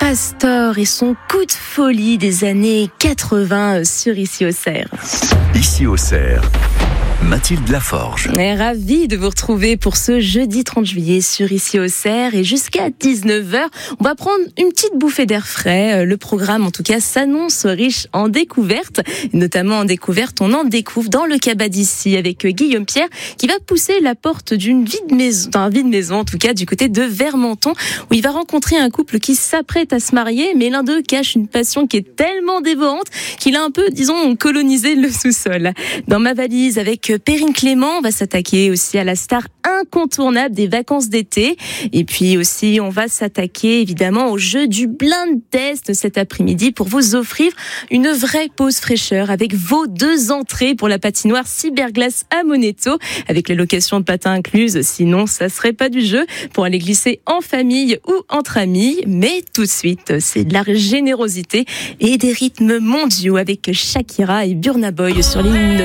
Pastor et son coup de folie des années 80 sur Ici-Auxerre. Ici-Auxerre, Mathilde Laforge. Ravie de vous retrouver pour ce jeudi 30 juillet sur Ici-Auxerre et jusqu'à 19h, on va prendre une petite bouffée d'air frais. Le programme en tout cas s'annonce riche en découvertes, notamment en découvertes, on en découvre dans le cabas d'ici avec Guillaume Pierre qui va pousser la porte d'une vide maison en tout cas du côté de Vermenton où il va rencontrer un couple qui s'apprête à se marier mais l'un d'eux cache une passion qui est tellement dévorante qu'il a un peu, colonisé le sous-sol. Dans ma valise avec Perrine Clément, on va s'attaquer aussi à la star incontournable des vacances d'été. Et puis aussi, on va s'attaquer évidemment au jeu du blind test cet après-midi pour vous offrir une vraie pause fraîcheur avec vos 2 entrées pour la patinoire Cyberglace à Moneto avec la location de patins incluse. Sinon, ça serait pas du jeu pour aller glisser en famille ou entre amis. Mais tout de suite, c'est de la générosité et des rythmes mondiaux avec Shakira et Burna Boy sur les